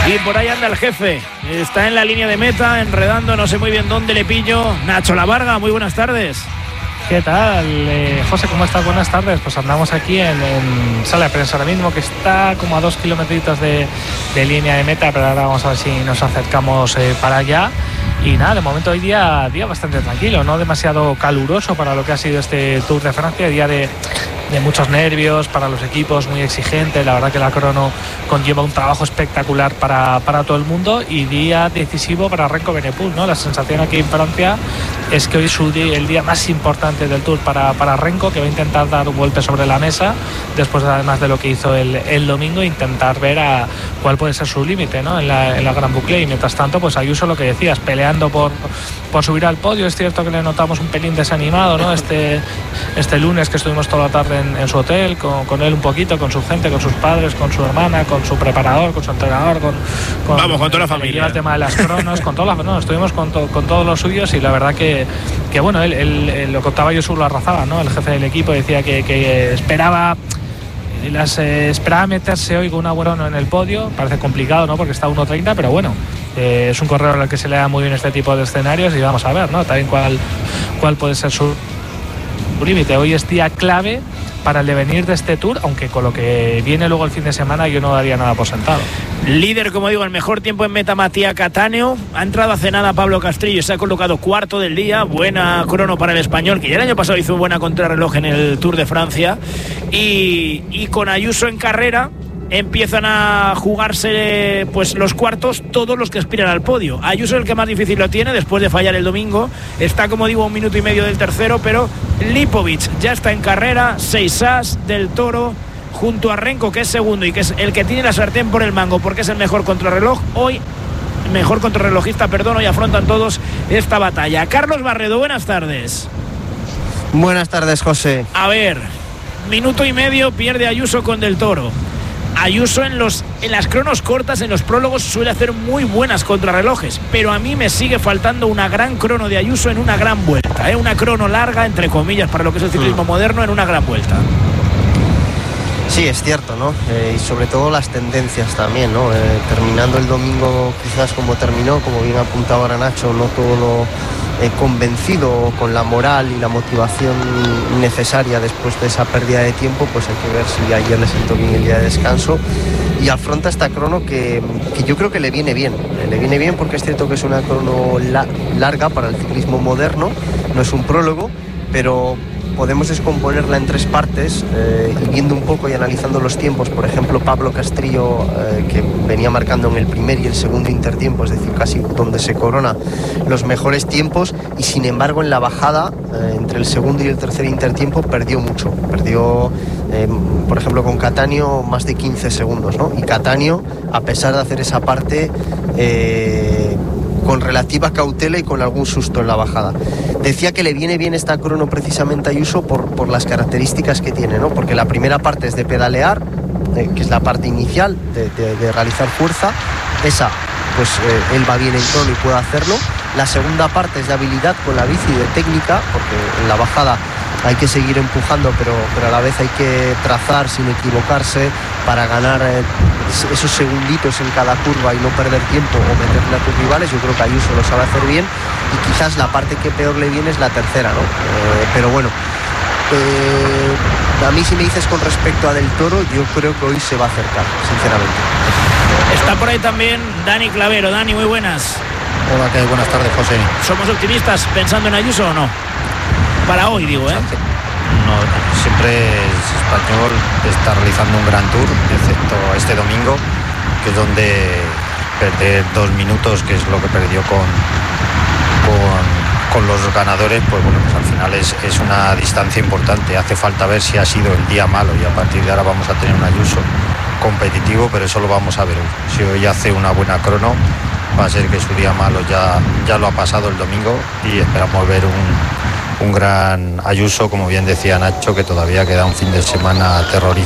Y por ahí anda el jefe, está en la línea de meta, enredando, no sé muy bien dónde le pillo. Nacho Lavarga, muy buenas tardes. ¿Qué tal, José? ¿Cómo estás? Buenas tardes. Pues andamos aquí en sala de prensa ahora mismo, que está como a 2 kilómetros de línea de meta, pero ahora vamos a ver si nos acercamos para allá. Y nada, de momento hoy día bastante tranquilo, no demasiado caluroso para lo que ha sido este Tour de Francia, día de muchos nervios para los equipos, muy exigente. La verdad que la crono conlleva un trabajo espectacular para todo el mundo, y día decisivo para Renko Evenepoel, ¿no? La sensación aquí en Francia es que hoy es el día más importante del Tour para Renko, que va a intentar dar un golpe sobre la mesa después, además de lo que hizo el domingo, intentar ver a cuál puede ser su límite, ¿no? en la Gran Boucle. Y mientras tanto, pues Ayuso, lo que decías, peleando por subir al podio. Es cierto que le notamos un pelín desanimado, ¿no? Este lunes que estuvimos toda la tarde en su hotel, con él un poquito, con su gente, con sus padres, con su hermana, con su preparador, con su entrenador, con toda la familia. El tema de las cronos, estuvimos con todos los suyos, y la verdad que bueno, él lo contaba, yo lo arrasaba, ¿no? El jefe del equipo decía que esperaba meterse hoy con una buena en el podio. Parece complicado, ¿no? Porque está a 1.30, pero bueno, es un corredor al que se le da muy bien este tipo de escenarios, y vamos a ver, ¿no? También cuál puede ser su límite. Hoy es día clave para el devenir de este Tour, aunque con lo que viene luego el fin de semana yo no daría nada por sentado. Líder, como digo, el mejor tiempo en meta Mattia Cattaneo. Ha entrado hace nada Pablo Castrillo, se ha colocado cuarto del día. Buena crono para el español, que ya el año pasado hizo buena contrarreloj en el Tour de Francia. Y con Ayuso en carrera empiezan a jugarse pues los cuartos todos los que aspiran al podio. Ayuso es el que más difícil lo tiene después de fallar el domingo. Está, como digo, 1 minuto y medio del tercero, pero Lipovic ya está en carrera. 6 as del Toro junto a Renko, que es segundo y que es el que tiene la sartén por el mango porque es el mejor contrarreloj. Hoy afrontan todos esta batalla. Carlos Barredo, buenas tardes. Buenas tardes, José. A ver, minuto y medio pierde Ayuso con Del Toro. Ayuso en las cronos cortas, en los prólogos, suele hacer muy buenas contrarrelojes, pero a mí me sigue faltando una gran crono de Ayuso en una gran vuelta, una crono larga, entre comillas, para lo que es el ciclismo moderno, en una gran vuelta. Sí, es cierto, ¿no? Y sobre todo las tendencias también, ¿no? Terminando el domingo quizás como terminó, como bien apuntaba ahora Nacho, no todo lo convencido, con la moral y la motivación necesaria después de esa pérdida de tiempo. Pues hay que ver si ayer le sentó bien el día de descanso y afronta esta crono que yo creo que le viene bien porque es cierto que es una crono larga para el ciclismo moderno, no es un prólogo, pero podemos descomponerla en 3 partes, y viendo un poco y analizando los tiempos. Por ejemplo, Pablo Castrillo, que venía marcando en el primer y el segundo intertiempo, es decir, casi donde se corona los mejores tiempos, y sin embargo en la bajada, entre el segundo y el tercer intertiempo, perdió mucho. Por ejemplo, con Cattaneo más de 15 segundos, ¿no? Y Cattaneo, a pesar de hacer esa parte, con relativa cautela y con algún susto en la bajada. Decía que le viene bien esta crono precisamente a Ayuso por las características que tiene, ¿no? Porque la primera parte es de pedalear, que es la parte inicial de realizar fuerza. Esa, pues él va bien en crono y puede hacerlo. La segunda parte es de habilidad con la bici, de técnica, porque en la bajada hay que seguir empujando, pero a la vez hay que trazar sin equivocarse para ganar esos segunditos en cada curva y no perder tiempo o meterle a tus rivales. Yo creo que Ayuso lo sabe hacer bien, y quizás la parte que peor le viene es la tercera, ¿no? Pero bueno, a mí, si me dices con respecto a Del Toro, yo creo que hoy se va a acercar, sinceramente. Está por ahí también Dani Clavero. Dani, muy buenas. Hola, ¿qué? Buenas tardes, José. ¿Somos optimistas pensando en Ayuso o no? Para hoy, digo, No, siempre es español, está realizando un gran Tour, excepto este domingo, que es donde perder 2 minutos, que es lo que perdió con los ganadores, pues bueno, pues al final es una distancia importante. Hace falta ver si ha sido el día malo, y a partir de ahora vamos a tener un Ayuso competitivo, pero eso lo vamos a ver hoy. Si hoy hace una buena crono, va a ser que su día malo ya lo ha pasado el domingo, y esperamos ver un gran Ayuso, como bien decía Nacho, que todavía queda un fin de semana terrorífico.